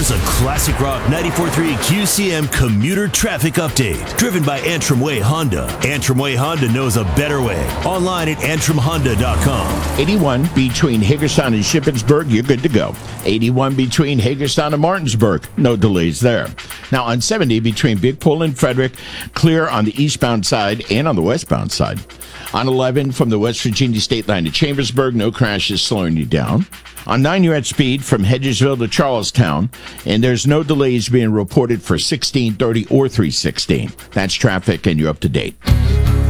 Here's a classic rock 94.3 QCM commuter traffic update. Driven by Antrim Way Honda. Antrim Way Honda knows a better way. Online at AntrimHonda.com. 81 between Hagerstown and Shippensburg, you're good to go. 81 between Hagerstown and Martinsburg, no delays there. Now on 70 between Big Pool and Frederick, clear on the eastbound side and on the westbound side. On 11 from the West Virginia state line to Chambersburg, no crashes slowing you down. On 9, you're at speed from Hedgesville to Charlestown, and there's no delays being reported for 1630 or 316. That's traffic, and you're up to date.